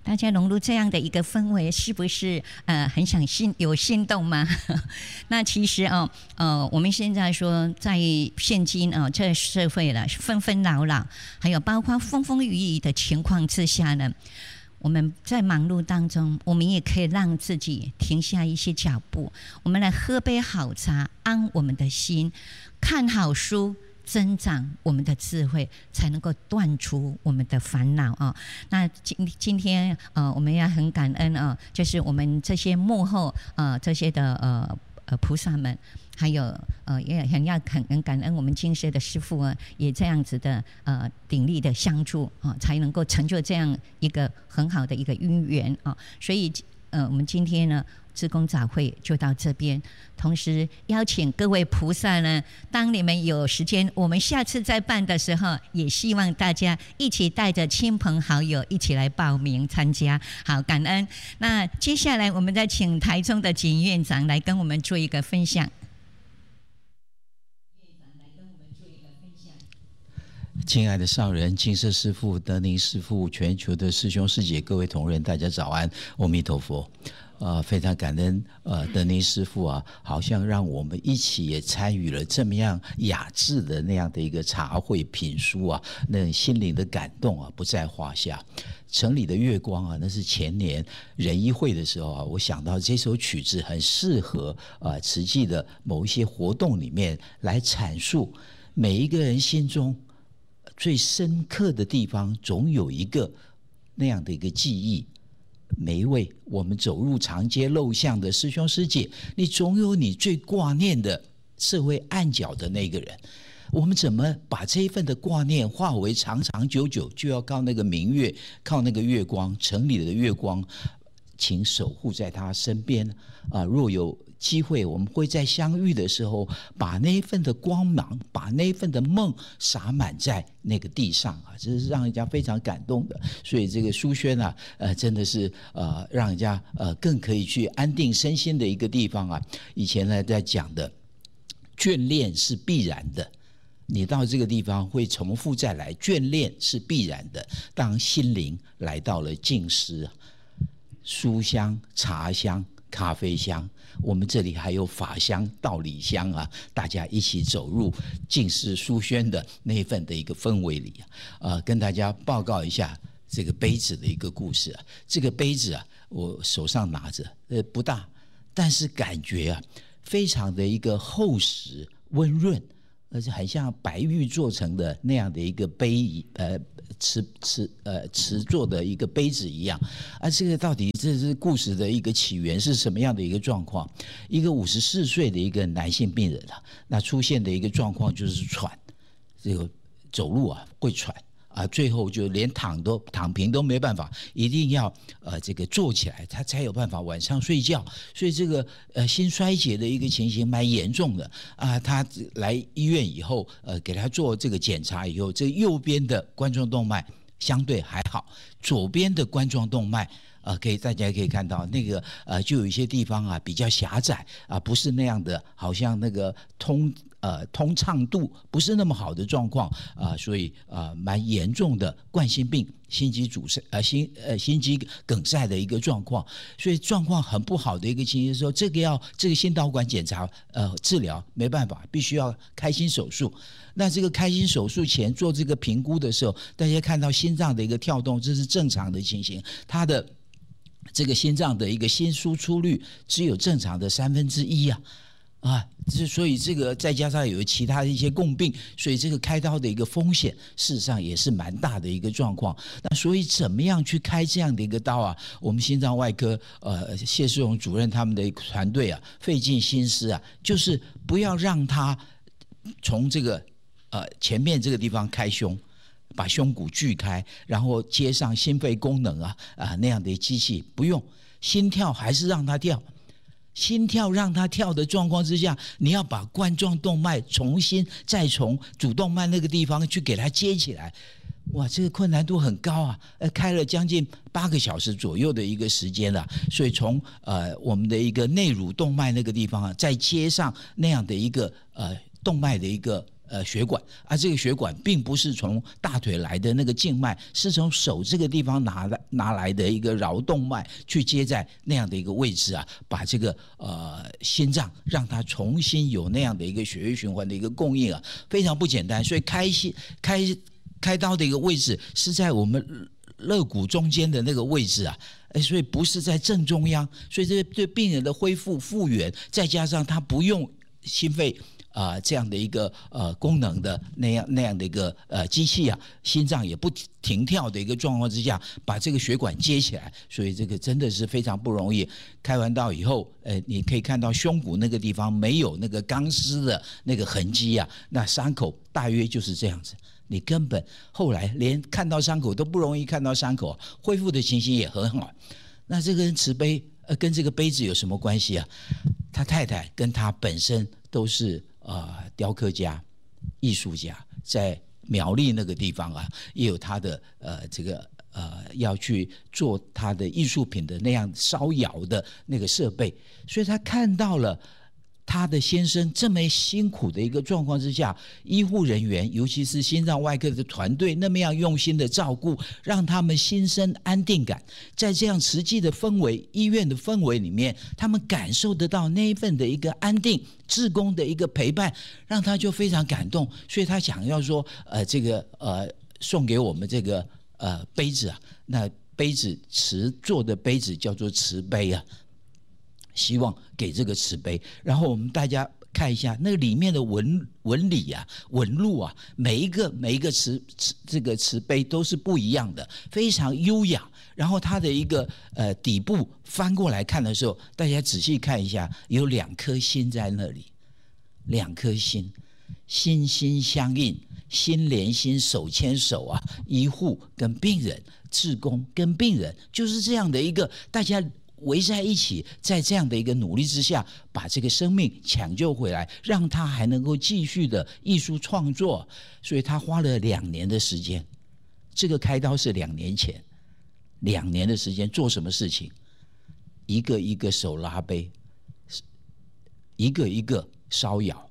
大家融入这样的一个氛围，是不是很想有心动吗？那其实我们现在说在现今这个社会了纷纷扰扰，还有包括风风雨雨的情况之下呢，我们在忙碌当中，我们也可以让自己停下一些脚步，我们来喝杯好茶，安我们的心，看好书，增长我们的智慧，才能够断除我们的烦恼啊！那今天我们要很感恩啊，就是我们这些幕后这些的菩萨们，还有也很感恩我们金舍的师父啊，也这样子的鼎力的相助啊，才能够成就这样一个很好的一个因缘啊！所以我们今天呢，志工早会就到这边，同时邀请各位菩萨呢，当你们有时间，我们下次再办的时候，也希望大家一起带着亲朋好友一起来报名参加。好，感恩。那接下来我们再请台中的景院长来跟我们做一个分享。 亲爱的上人、金舍师父、德宁师父、全球的师兄师姐、各位同仁，大家早安，阿弥陀佛。非常感恩德宁师父啊，好像让我们一起也参与了这么样雅致的那样的一个茶会品书啊，那心灵的感动啊不在话下。城里的月光啊，那是前年仁医会的时候啊，我想到这首曲子很适合慈济的某一些活动里面来阐述每一个人心中最深刻的地方，总有一个那样的一个记忆。每一位我们走入长街陋巷的师兄师姐，你总有你最挂念的社会暗角的那个人。我们怎么把这一份的挂念化为长长久久，就要靠那个明月，靠那个月光，城里的月光，请守护在他身边若有机会我们会在相遇的时候，把那一份的光芒，把那一份的梦洒满在那个地上这是让人家非常感动的。所以这个书轩真的是让人家更可以去安定身心的一个地方以前呢在讲的眷恋是必然的，你到这个地方会重复再来，眷恋是必然的。当心灵来到了静思，书香、茶香、咖啡香，我们这里还有法香、道理香大家一起走入静思书轩的那一份的一个氛围里跟大家报告一下这个杯子的一个故事这个杯子我手上拿着不大，但是感觉非常的一个厚实温润，而且很像白玉做成的那样的一个杯瓷做的一个杯子一样这个到底这是故事的一个起源是什么样的一个状况？一个54岁的一个男性病人那出现的一个状况就是喘，这个走路会喘最后就连躺平都没办法，一定要这个坐起来，他才有办法晚上睡觉。所以这个心衰竭的一个情形蛮严重的他来医院以后给他做这个检查以后，这个右边的冠状动脉相对还好，左边的冠状动脉大家可以看到那个就有一些地方比较狭窄不是那样的，好像那个通畅度不是那么好的状况所以蛮严重的冠心病、心肌阻塞心肌梗塞的一个状况，所以状况很不好的一个情形的时候，这个心导管检查治疗没办法，必须要开心手术。那这个开心手术前做这个评估的时候，大家看到心脏的一个跳动，这是正常的情形，它的这个心脏的一个心输出率只有正常的1/3所以这个再加上有其他的一些共病，所以这个开刀的一个风险事实上也是蛮大的一个状况。那所以怎么样去开这样的一个刀我们心脏外科谢世荣主任他们的团队费尽心思就是不要让他从这个前面这个地方开胸，把胸骨锯开，然后接上心肺功能那样的机器，不用，心跳还是让它跳。心跳让它跳的状况之下，你要把冠状动脉再从主动脉那个地方去给它接起来，哇，这个困难度很高开了将近8个小时左右的一个时间了。所以从我们的一个内乳动脉那个地方再接上那样的一个动脉的一个血管啊，这个血管并不是从大腿来的那个静脉，是从手这个地方拿来的一个桡动脉去接在那样的一个位置啊，把这个心脏让它重新有那样的一个血液循环的一个供应啊，非常不简单。所以开刀的一个位置是在我们肋骨中间的那个位置啊，所以不是在正中央，所以这对病人的恢复复原，再加上他不用心肺这样的一个功能的那样的一个机器啊，心脏也不停跳的一个状况之下，把这个血管接起来，所以这个真的是非常不容易。开完刀以后，你可以看到胸骨那个地方没有那个钢丝的那个痕迹啊，那伤口大约就是这样子。你根本后来连看到伤口都不容易看到伤口，恢复的情形也很好。那这个慈悲跟这个杯子有什么关系啊？他太太跟他本身都是雕刻家、艺术家，在苗栗那个地方啊，也有他的要去做他的艺术品的那样烧窑的那个设备，所以他看到了他的先生这么辛苦的一个状况之下，医护人员尤其是心脏外科的团队那么样用心的照顾，让他们心生安定感。在这样实际的氛围，医院的氛围里面，他们感受得到那一份的一个安定，志工的一个陪伴，让他就非常感动。所以他想要说送给我们这个杯子啊，那杯子瓷做的杯子叫做瓷杯啊，希望给这个瓷杯。然后我们大家看一下那个里面的纹理啊、纹路啊，每一个这个瓷杯都是不一样的，非常优雅。然后它的一个底部翻过来看的时候，大家仔细看一下，有2颗心在那里，2颗心，心心相印，心连心，手牵手啊，医护跟病人，志工跟病人，就是这样的一个大家围在一起，在这样的一个努力之下，把这个生命抢救回来，让他还能够继续的艺术创作。所以他花了2年的时间，这个开刀是2年前，2年的时间做什么事情？一个一个手拉杯，一个一个烧窑，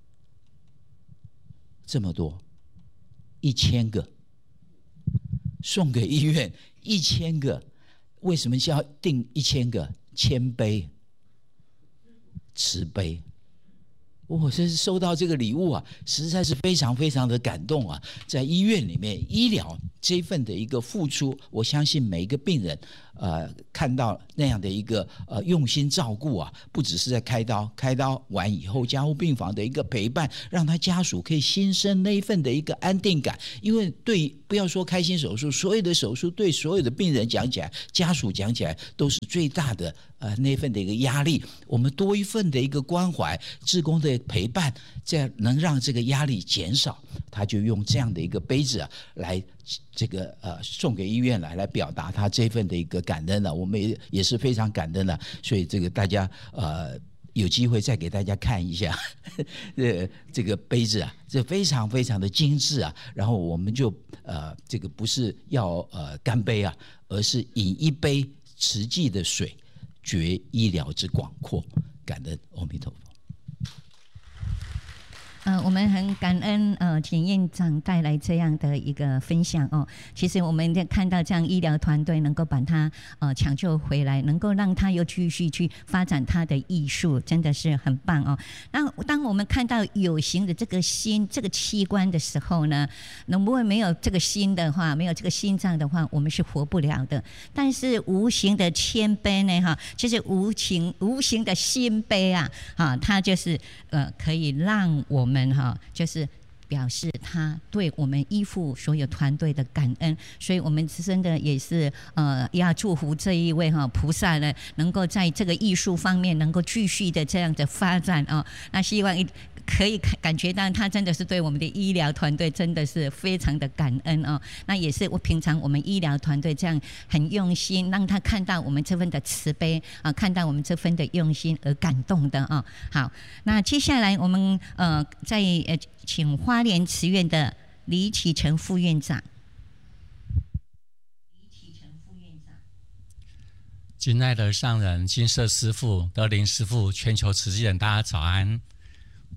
这么多，1000个送给医院，1000个。为什么要定1000个？谦卑、慈悲。我是收到这个礼物啊，实在是非常非常的感动啊！在医院里面，医疗这份的一个付出，我相信每一个病人，看到那样的一个用心照顾啊，不只是在开刀完以后加护病房的一个陪伴，让他家属可以心生那一份的一个安定感。因为不要说开心手术，所有的手术对所有的病人讲起来，家属讲起来都是最大的那份的一个压力。我们多一份的一个关怀，志工的陪伴，这样能让这个压力减少。他就用这样的一个杯子啊，来这个送给医院来表达他这份的一个感恩了。我们也是非常感恩的，所以这个大家有机会再给大家看一下这个杯子啊，这非常非常的精致啊。然后我们就这个不是要干杯啊，而是饮一杯慈济的水，觉医疗之广阔。感恩阿弥陀佛。 我们很感恩请院长带来这样的一个分享哦。其实我们看到这样医疗团队能够把他抢救回来，能够让他又继续去发展他的艺术，真的是很棒哦。那当我们看到有形的这个心这个器官的时候呢，能不会没有这个心的话，没有这个心脏的话，我们是活不了的。但是无形的谦卑呢，哈，就是无形的心悲啊，它就是可以让我们就是表示他对我们医护所有团队的感恩，所以我们真的也是要祝福这一位菩萨呢，能够在这个艺术方面能够继续的这样的发展哦。那希望可以感觉到他真的是对我们的医疗团队真的是非常的感恩哦。那也是平常我们医疗团队这样很用心，让他看到我们这份的慈悲啊，看到我们这份的用心而感动的啊。好，那接下来我们再请花莲慈院的李启成副院长。 敬爱的上人、金色师父、德林师父、全球慈济人，大家早安。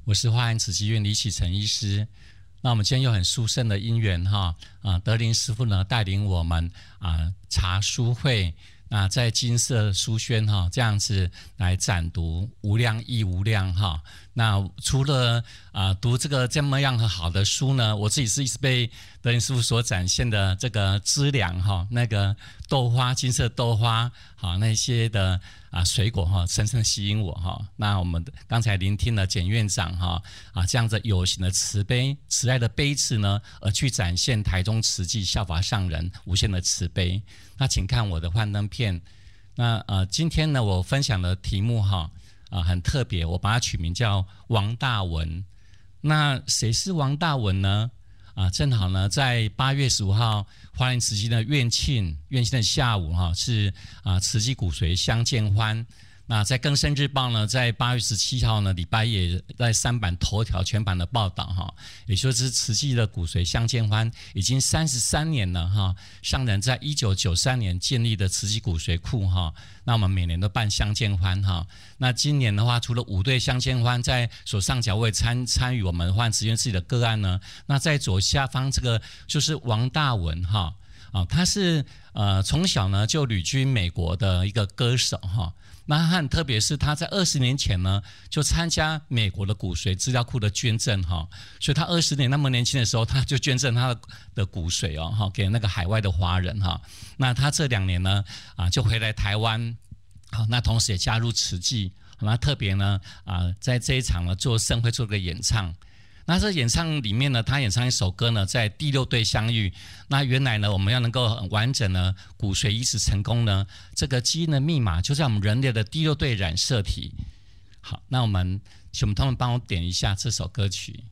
我是花莲慈济院李启成医师。那我们今天有很殊胜的因缘哈，德林师父呢带领我们茶书会，那在金色书轩哈这样子来展读无量亦无量哈。那除了读这么样很好的书呢，我自己是一直被德林师父所展现的这个资粮哈，那个豆花金色豆花好那些的水果哈，深深吸引我哈。那我们刚才聆听了简院长哈这样子有形的慈爱的悲慈呢，而去展现台中慈济效法上人无限的慈悲。那请看我的幻灯片。那今天呢，我分享的题目哈很特别，我把它取名叫王大文。那谁是王大文呢？正好呢，在8月15号花莲慈济的院庆的下午是慈济骨髓相见欢。那在更生日报呢，在8月17号呢，礼拜一在3版头条全版的报道也就是慈济的骨髓相见欢已经33年了上人在1993年建立的慈济骨髓库那我们每年都办相见欢那今年的话，除了5对相见欢在左上角位参与我们花莲慈济院自己的个案呢，那在左下方这个就是王大文他是从小呢就旅居美国的一个歌手那他很特别，是他在20年前呢就参加美国的骨髓资料库的捐赠所以他20年那么年轻的时候，他就捐赠他的骨髓给那个海外的华人那他这2年呢就回来台湾那同时也加入慈济那特别呢在这一场呢做盛会做个演唱。那这演唱里面呢，他演唱一首歌呢，在第6对相遇。那原来呢，我们要能够很完整的骨髓移植成功呢，这个基因的密码就在我们人类的第6对染色体。好，那我们请我们他们帮我点一下这首歌曲。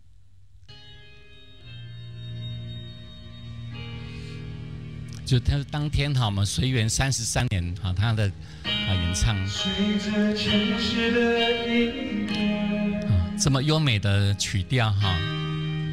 就他当天我们随缘33年他的演唱。随着城市的音乐这么优美的曲调